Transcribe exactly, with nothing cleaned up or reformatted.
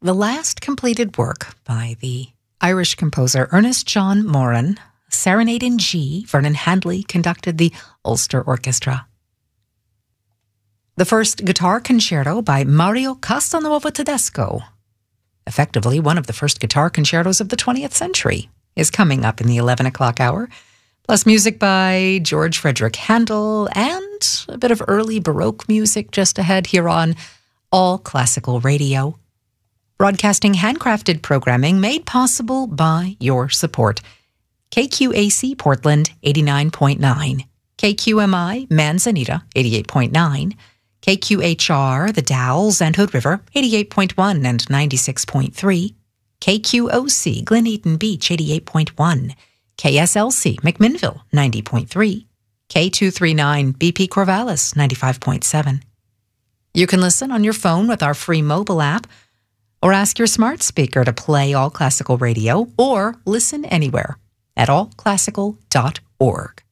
the last completed work by the Irish composer Ernest John Moran, Serenade in G. Vernon Handley conducted the Ulster Orchestra. The first guitar concerto by Mario Casanova Tedesco, effectively one of the first guitar concertos of the twentieth century, is coming up in the eleven o'clock hour, plus music by George Frederick Handel and a bit of early Baroque music just ahead here on All Classical Radio. Broadcasting handcrafted programming made possible by your support. K Q A C Portland eighty-nine point nine, K Q M I Manzanita eighty-eight point nine, K Q H R The Dalles and Hood River eighty-eight point one and ninety-six point three, K Q O C Glen Eden Beach eighty-eight point one, K S L C McMinnville ninety point three, K two thirty-nine B P Corvallis ninety-five point seven. You can listen on your phone with our free mobile app, or ask your smart speaker to play All Classical Radio, or listen anywhere at all classical dot org.